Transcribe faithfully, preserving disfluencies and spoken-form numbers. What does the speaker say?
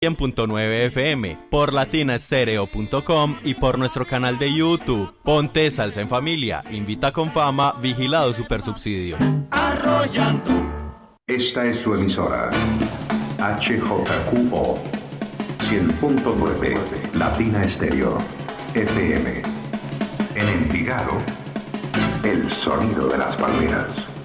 cien punto nueve F M, por latina estéreo punto com y por nuestro canal de YouTube. Ponte Salsa en Familia, Invita con Fama, Vigilado Supersubsidio. Arrollando. Esta es su emisora, H J Q O, cien punto nueve, Latina Estéreo, F M. En Envigado, el sonido de las palmeras.